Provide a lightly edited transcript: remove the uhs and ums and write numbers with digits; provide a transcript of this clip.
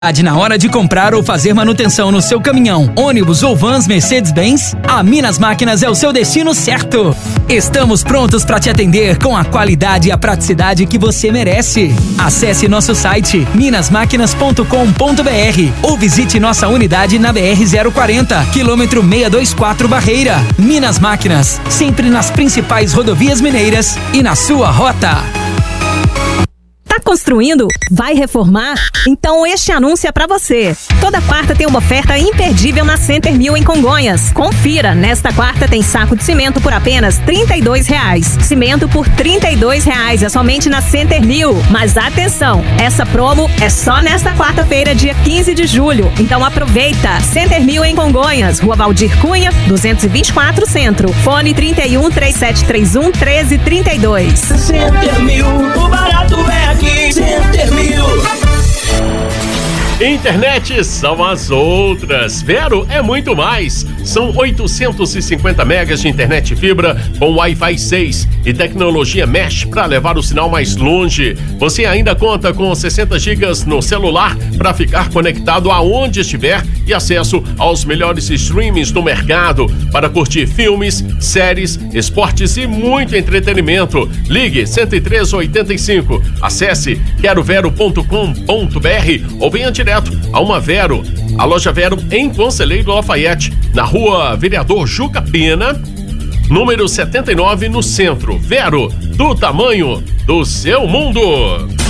Na hora de comprar ou fazer manutenção no seu caminhão, ônibus ou vans Mercedes-Benz, a Minas Máquinas é o seu destino certo. Estamos prontos para te atender com a qualidade e a praticidade que você merece. Acesse nosso site minasmaquinas.com.br ou visite nossa unidade na BR-040, quilômetro 624 Barreira. Minas Máquinas, sempre nas principais rodovias mineiras e na sua rota. Tá construindo? Vai reformar? Então este anúncio é pra você. Toda quarta tem uma oferta imperdível na Center Mill em Congonhas. Confira, nesta quarta tem saco de cimento por apenas R$32. Cimento por R$32 é somente na Center Mill. Mas atenção, essa promo é só nesta quarta-feira, dia 15 de julho. Então aproveita. Center Mill em Congonhas, Rua Valdir Cunha, 224 Centro. Fone 31-3731-1332. Center Mill, o barato é aqui. Center Mill. Internet são as outras. Vero é muito mais. São 850 megas de internet fibra com Wi-Fi 6 e tecnologia Mesh para levar o sinal mais longe. Você ainda conta com 60 gigas no celular para ficar conectado aonde estiver e acesso aos melhores streamings do mercado para curtir filmes, séries, esportes e muito entretenimento. Ligue 10385. Acesse querovero.com.br ou venha direto a uma Vero, a loja Vero em Conselheiro Lafayette, na rua Vereador Juca Pena, número 79, no centro. Vero, do tamanho do seu mundo.